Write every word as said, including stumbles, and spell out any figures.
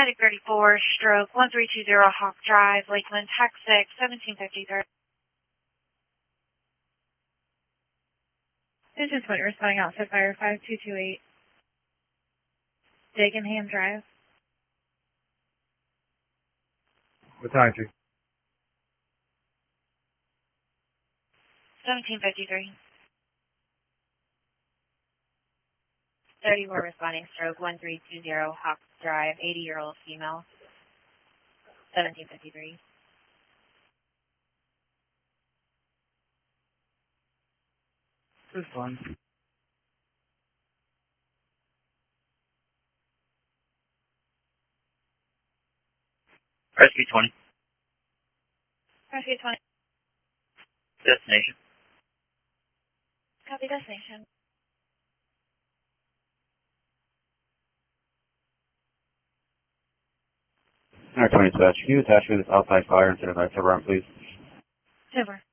Medic thirty-four, stroke one three two zero Hawk Drive, Lakeland, Tax six, seventeen fifty-three. This is what you're responding out to Fire five two two eight. Dagenham Drive. What time, Chief? seventeen fifty-three. thirty-four responding stroke one three two zero Hawk Drive, eighty-year-old female, seventeen fifty-three. This one. Rescue twenty. Rescue twenty. Destination. Copy destination. Alright, twenty dispatch. Can you attach me to this outside fire instead of that cover on, please? Over.